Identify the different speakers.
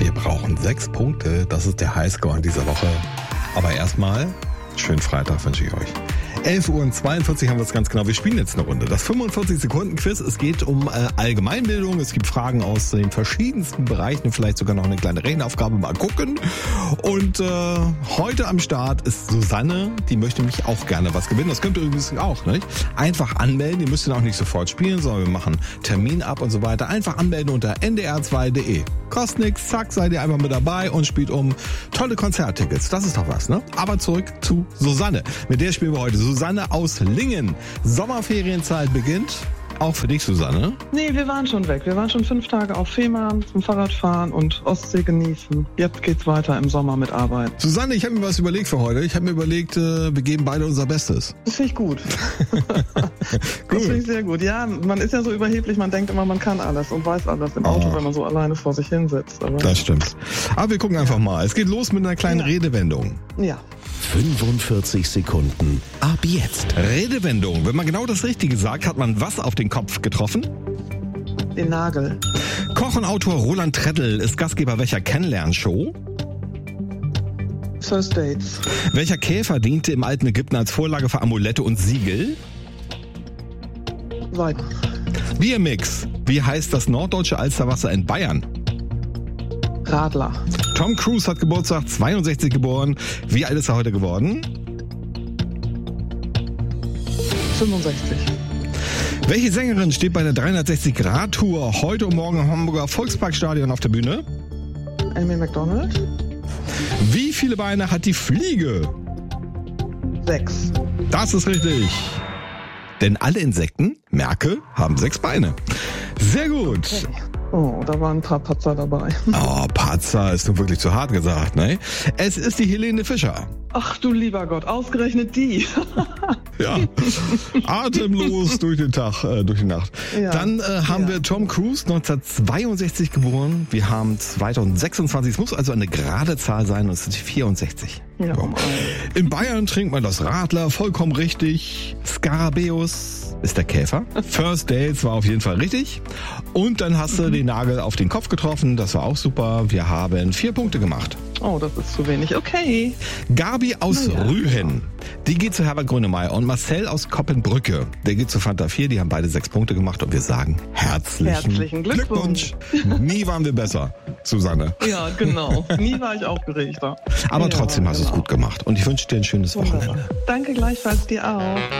Speaker 1: Wir brauchen 6 Punkte. Das ist der Highscore in dieser Woche. Aber erstmal, schönen Freitag wünsche ich euch. 11:42 Uhr haben wir es ganz genau. Wir spielen jetzt eine Runde. Das 45-Sekunden-Quiz. Es geht um Allgemeinbildung. Es gibt Fragen aus den verschiedensten Bereichen. Vielleicht sogar noch eine kleine Rechenaufgabe. Mal gucken. Und heute am Start ist Susanne. Die möchte mich auch gerne was gewinnen. Das könnt ihr übrigens auch, nicht? Einfach anmelden. Ihr müsst dann auch nicht sofort spielen, sondern wir machen Termin ab und so weiter. Einfach anmelden unter ndr2.de. Kostet nichts. Zack, seid ihr einfach mit dabei und spielt um tolle Konzerttickets. Das ist doch was, ne? Aber zurück zu Susanne. Mit der spielen wir heute. Susanne aus Lingen. Sommerferienzeit beginnt. Auch für dich, Susanne?
Speaker 2: Nee, wir waren schon weg. Wir waren schon 5 Tage auf Fehmarn zum Fahrradfahren und Ostsee genießen. Jetzt geht's weiter im Sommer mit Arbeit.
Speaker 1: Susanne, ich habe mir was überlegt für heute. Ich habe mir überlegt, wir geben beide unser Bestes.
Speaker 2: Das finde ich gut. Das finde ich sehr gut. Ja, man ist ja so überheblich, man denkt immer, man kann alles und weiß alles im Auto, wenn man so alleine vor sich hin sitzt. Aber
Speaker 1: das stimmt. Aber wir gucken einfach mal. Es geht los mit einer kleinen Redewendung.
Speaker 2: Ja.
Speaker 3: 45 Sekunden. Ab jetzt.
Speaker 1: Redewendung. Wenn man genau das Richtige sagt, hat man was auf den Kopf getroffen?
Speaker 2: Den Nagel.
Speaker 1: Koch und Autor Roland Treddl ist Gastgeber welcher Kennenlernshow?
Speaker 2: First Dates.
Speaker 1: Welcher Käfer diente im alten Ägypten als Vorlage für Amulette und Siegel?
Speaker 2: Weiden.
Speaker 1: Biermix. Wie heißt das norddeutsche Alsterwasser in Bayern?
Speaker 2: Radler.
Speaker 1: Tom Cruise hat Geburtstag, 62 geboren. Wie alt ist er heute geworden?
Speaker 2: 65.
Speaker 1: Welche Sängerin steht bei der 360-Grad-Tour heute und morgen im Hamburger Volksparkstadion auf der Bühne?
Speaker 2: Amy McDonald.
Speaker 1: Wie viele Beine hat die Fliege?
Speaker 2: 6.
Speaker 1: Das ist richtig. Denn alle Insekten, merke, haben 6 Beine. Sehr gut.
Speaker 2: Okay. Oh, da waren ein paar Patzer dabei.
Speaker 1: Oh, Patzer ist nun wirklich zu hart gesagt, ne? Es ist die Helene Fischer.
Speaker 2: Ach du lieber Gott, ausgerechnet die.
Speaker 1: Ja, atemlos durch den Tag, durch die Nacht. Ja. Dann haben wir Tom Cruise, 1962 geboren. Wir haben 2026, es muss also eine gerade Zahl sein und es sind 64.
Speaker 2: Ja,
Speaker 1: so. In Bayern trinkt man das Radler, vollkommen richtig. Skarabäus ist der Käfer. First Dates war auf jeden Fall richtig. Und dann hast du den Nagel auf den Kopf getroffen, das war auch super. Wir haben 4 Punkte gemacht.
Speaker 2: Oh, das ist zu wenig. Okay.
Speaker 1: Gabi aus Rühen, die geht zu Herbert Grönemeyer und Marcel aus Koppenbrücke, der geht zu Fanta 4, die haben beide 6 Punkte gemacht und wir sagen herzlichen Glückwunsch. Nie waren wir besser, Susanne.
Speaker 2: Ja, genau. Nie war ich aufgeregter.
Speaker 1: Aber trotzdem hast du es gut gemacht und ich wünsche dir ein schönes Wochenende.
Speaker 2: Danke gleichfalls dir auch.